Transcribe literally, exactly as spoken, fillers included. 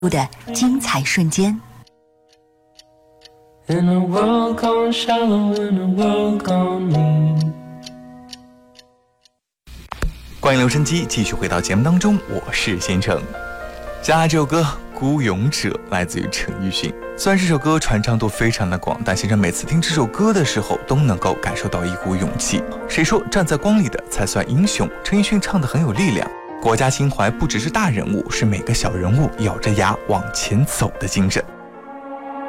的精彩瞬间。 In a world gone shallow, in a world gone mean。 欢迎留声机继续回到节目当中，我是先成。接下来这首歌《孤勇者》来自于陈奕迅。虽然这首歌传唱度非常的广，但先生每次听这首歌的时候都能够感受到一股勇气。谁说站在光里的才算英雄？陈奕迅唱得很有力量。国家情怀不只是大人物，是每个小人物咬着牙往前走的精神。